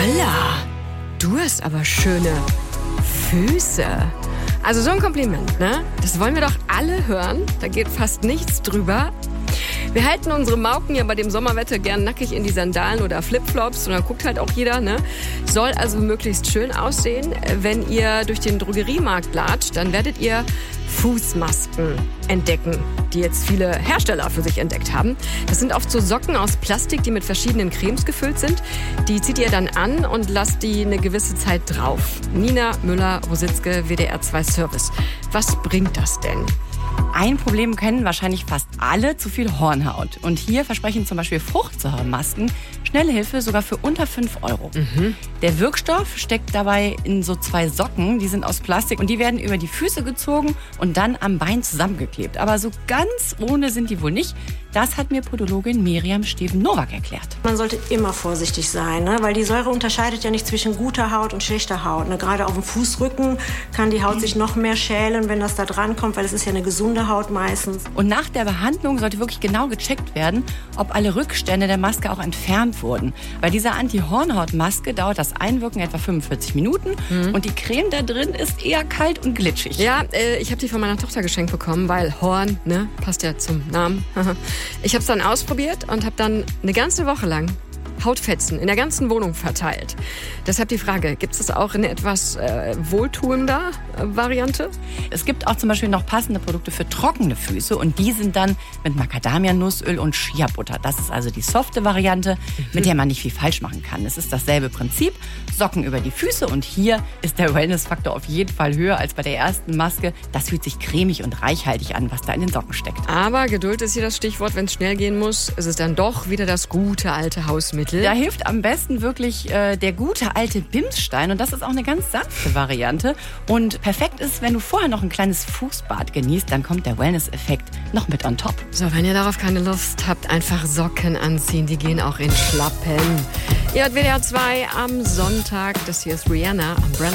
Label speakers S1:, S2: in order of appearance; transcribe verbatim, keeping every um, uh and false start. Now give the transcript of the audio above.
S1: Holla, du hast aber schöne Füße. Also so ein Kompliment, ne? Das wollen wir doch alle hören. Da geht fast nichts drüber. Wir halten unsere Mauken ja bei dem Sommerwetter gern nackig in die Sandalen oder Flipflops und dann guckt halt auch jeder, ne? Soll also möglichst schön aussehen. Wenn ihr durch den Drogeriemarkt latscht, dann werdet ihr Fußmasken entdecken, die jetzt viele Hersteller für sich entdeckt haben. Das sind oft so Socken aus Plastik, die mit verschiedenen Cremes gefüllt sind. Die zieht ihr dann an und lasst die eine gewisse Zeit drauf. Nina Müller-Rositzke, W D R zwei Service. Was bringt das denn?
S2: Ein Problem kennen wahrscheinlich fast alle, zu viel Hornhaut. Und hier versprechen zum Beispiel Fruchtsäuremasken schnelle Hilfe sogar für unter fünf Euro. Mhm. Der Wirkstoff steckt dabei in so zwei Socken, die sind aus Plastik und die werden über die Füße gezogen und dann am Bein zusammengeklebt. Aber so ganz ohne sind die wohl nicht. Das hat mir Podologin Miriam Steven-Nowak erklärt.
S3: Man sollte immer vorsichtig sein, ne? Weil die Säure unterscheidet ja nicht zwischen guter Haut und schlechter Haut. Ne? Gerade auf dem Fußrücken kann die Haut sich noch mehr schälen, wenn das da dran kommt, weil es ist ja eine gesunde Haut meistens.
S2: Und nach der Behandlung sollte wirklich genau gecheckt werden, ob alle Rückstände der Maske auch entfernt wurden. Bei dieser Anti-Hornhaut-Maske dauert das Einwirken etwa fünfundvierzig Minuten mhm. und die Creme da drin ist eher kalt und glitschig.
S1: Ja, äh, ich habe die von meiner Tochter geschenkt bekommen, weil Horn, ne, passt ja zum Namen. Ich habe es dann ausprobiert und habe dann eine ganze Woche lang Hautfetzen in der ganzen Wohnung verteilt. Deshalb die Frage, gibt es das auch in eine etwas äh, wohltuender äh, Variante?
S2: Es gibt auch zum Beispiel noch passende Produkte für trockene Füße und die sind dann mit Macadamia-Nussöl und Shea-Butter. Das ist also die softe Variante, mhm. mit der man nicht viel falsch machen kann. Es ist dasselbe Prinzip, Socken über die Füße und hier ist der Wellness-Faktor auf jeden Fall höher als bei der ersten Maske. Das fühlt sich cremig und reichhaltig an, was da in den Socken steckt.
S1: Aber Geduld ist hier das Stichwort, wenn es schnell gehen muss. Es ist dann doch wieder das gute alte Hausmittel.
S2: Da hilft am besten wirklich äh, der gute alte Bimsstein und das ist auch eine ganz sanfte Variante. Und perfekt ist, wenn du vorher noch ein kleines Fußbad genießt, dann kommt der Wellness-Effekt noch mit on top.
S1: So, wenn ihr darauf keine Lust habt, einfach Socken anziehen, die gehen auch in Schlappen. Ihr hört W D R zwei am Sonntag, das hier ist Rihanna, Umbrella.